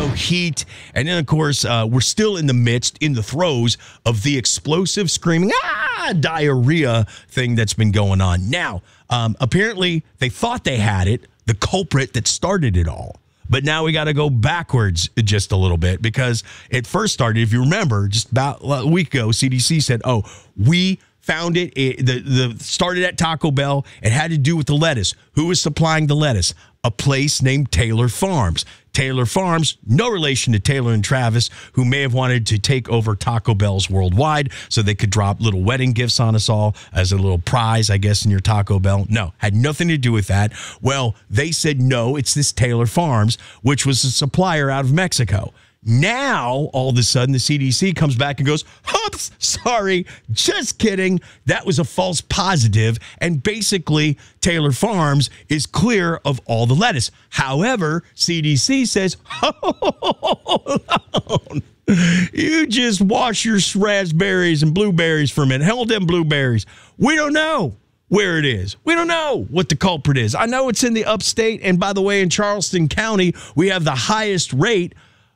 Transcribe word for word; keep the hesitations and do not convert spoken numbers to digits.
heat. And then, of course, uh, we're still in the midst, in the throes of the explosive screaming, ah, diarrhea thing that's been going on. Now, um, apparently, they thought they had it, the culprit that started it all. But now we got to go backwards just a little bit because it first started, if you remember, just about a week ago, C D C said, oh, we found it. It the, the started at Taco Bell. It had to do with the lettuce. Who was supplying the lettuce? A place named Taylor Farms. Taylor Farms, no relation to Taylor and Travis, who may have wanted to take over Taco Bells worldwide so they could drop little wedding gifts on us all as a little prize, I guess, in your Taco Bell. No, had nothing to do with that. Well, they said, no, it's this Taylor Farms, which was a supplier out of Mexico. Now, all of a sudden, the C D C comes back and goes, oops, sorry, just kidding. That was a false positive. And basically, Taylor Farms is clear of all the lettuce. However, C D C says, hold on. You just wash your raspberries and blueberries for a minute. Hold them blueberries. We don't know where it is. We don't know what the culprit is. I know it's in the upstate. And by the way, in Charleston County, we have the highest rate